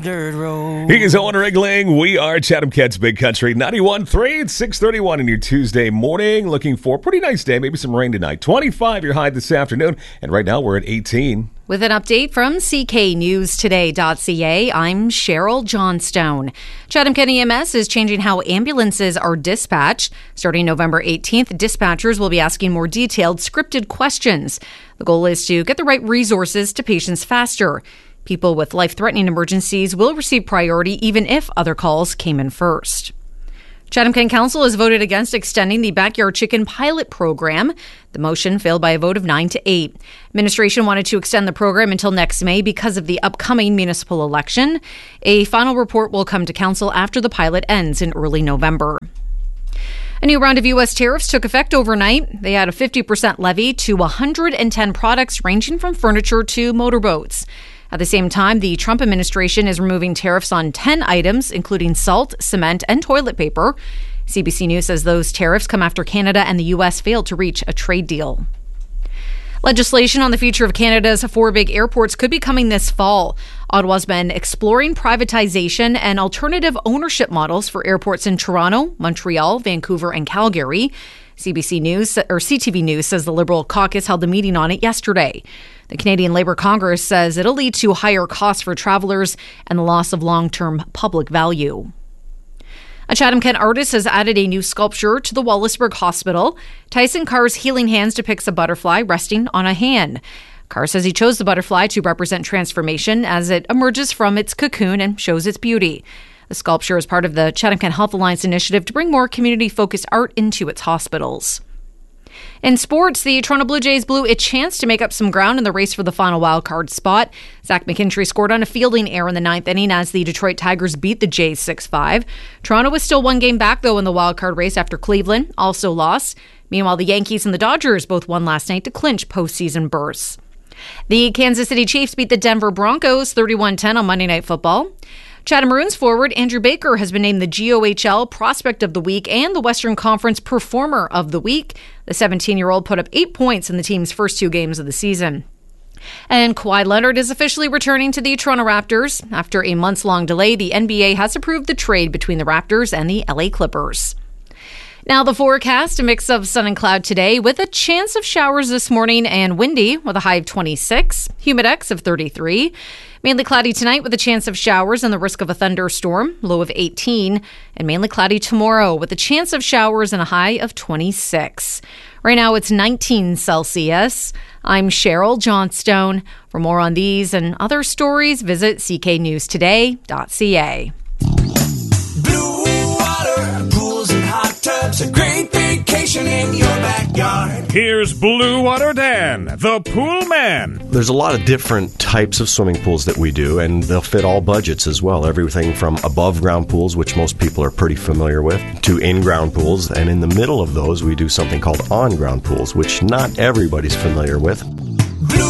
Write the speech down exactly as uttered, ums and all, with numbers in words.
Dirt road. He is Owen Ringling. We are Chatham Kent's Big Country ninety-one point three. It's six thirty-one in your Tuesday morning. Looking for a pretty nice day. Maybe some rain tonight. twenty-five your high this afternoon. And right now we're at eighteen. With an update from C K News Today dot C A, I'm Cheryl Johnstone. Chatham Kent E M S is changing how ambulances are dispatched. Starting November eighteenth, dispatchers will be asking more detailed, scripted questions. The goal is to get the right resources to patients faster. People with life-threatening emergencies will receive priority even if other calls came in first. Chatham Kent Council has voted against extending the backyard chicken pilot program. The motion failed by a vote of nine to eight. Administration wanted to extend the program until next May because of the upcoming municipal election. A final report will come to council after the pilot ends in early November. A new round of U S tariffs took effect overnight. They add a fifty percent levy to one hundred ten products ranging from furniture to motorboats. At the same time, the Trump administration is removing tariffs on ten items, including salt, cement, and toilet paper. C B C News says those tariffs come after Canada and the U S failed to reach a trade deal. Legislation on the future of Canada's four big airports could be coming this fall. Ottawa's been exploring privatization and alternative ownership models for airports in Toronto, Montreal, Vancouver, and Calgary. C B C News, or C T V News, says the Liberal caucus held a meeting on it yesterday. The Canadian Labour Congress says it'll lead to higher costs for travelers and the loss of long-term public value. A Chatham Kent artist has added a new sculpture to the Wallaceburg Hospital. Tyson Carr's Healing Hands depicts a butterfly resting on a hand. Carr says he chose the butterfly to represent transformation as it emerges from its cocoon and shows its beauty. The sculpture is part of the Chatham Kent Health Alliance initiative to bring more community-focused art into its hospitals. In sports, the Toronto Blue Jays blew a chance to make up some ground in the race for the final wildcard spot. Zach McKinstry scored on a fielding error in the ninth inning as the Detroit Tigers beat the Jays six five. Toronto was still one game back, though, in the wildcard race after Cleveland also lost. Meanwhile, the Yankees and the Dodgers both won last night to clinch postseason berths. The Kansas City Chiefs beat the Denver Broncos thirty-one ten on Monday Night Football. Chatham Maroons forward Andrew Baker has been named the G O H L Prospect of the Week and the Western Conference Performer of the Week. The seventeen-year-old put up eight points in the team's first two games of the season. And Kawhi Leonard is officially returning to the Toronto Raptors. After a months-long delay, the N B A has approved the trade between the Raptors and the L A Clippers. Now the forecast, a mix of sun and cloud today with a chance of showers this morning and windy with a high of twenty-six, humidex of thirty-three. Mainly cloudy tonight with a chance of showers and the risk of a thunderstorm, low of eighteen. And mainly cloudy tomorrow with a chance of showers and a high of twenty-six. Right now it's nineteen Celsius. I'm Cheryl Johnstone. For more on these and other stories, visit C K News Today dot C A. Blue water, pools and hot tubs, a great vacation in your backyard. Here's Blue Water Dan, the pool man. There's a lot of different types of swimming pools that we do, and they'll fit all budgets as well. Everything from above-ground pools, which most people are pretty familiar with, to in-ground pools. And in the middle of those, we do something called on-ground pools, which not everybody's familiar with.